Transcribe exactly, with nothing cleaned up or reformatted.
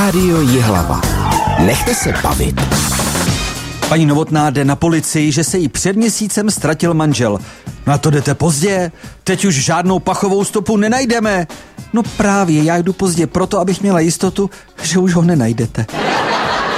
Rádio Jihlava. Nechte se bavit. Paní Novotná jde na policii, že se jí před měsícem ztratil manžel. No a to jdete pozdě, teď už žádnou pachovou stopu nenajdeme. No právě, já jdu pozdě proto, abych měla jistotu, že už ho nenajdete.